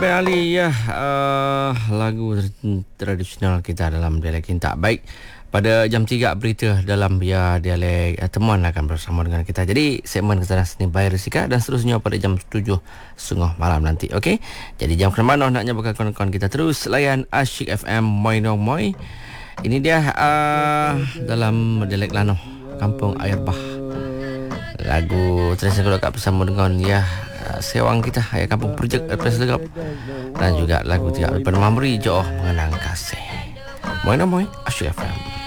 Ali ya, lagu tradisional kita dalam dialek Kinta. Baik, pada jam 3 berita dalam dialek temuan akan bersama dengan kita. Jadi segmen Kesaran Seni Bayar Risika dan seterusnya pada jam 7.30 malam nanti. Okey. Jadi jam ke mana naknya bakal kawan-kawan kita terus layan Asyik FM Moi No Moi. Ini dia dalam dialek Lano, Kampung Air Bah. Lagu tradisional kat bersama dengan sewang kita Kampung Projek Press Legap dan juga lagu tiap daripada Mamri Joh Mengenang Kasih. Moi No Moi Asyik FM.